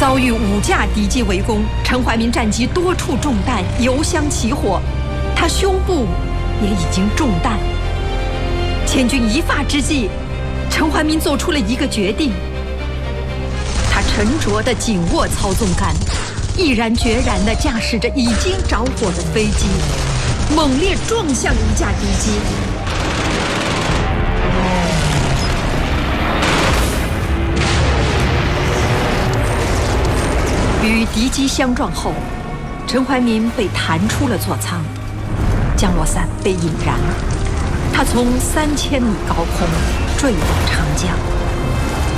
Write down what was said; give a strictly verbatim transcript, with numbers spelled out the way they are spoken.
遭遇五架敌机围攻，陈怀民战机多处中弹，油箱起火，他胸部也已经中弹。千钧一发之际，陈怀民做出了一个决定，他沉着地紧握操纵杆，毅然决然地驾驶着已经着火的飞机，猛烈撞向一架敌机。与敌机相撞后，陈怀民被弹出了座舱，降落伞被引燃，他从三千米高空坠到长江。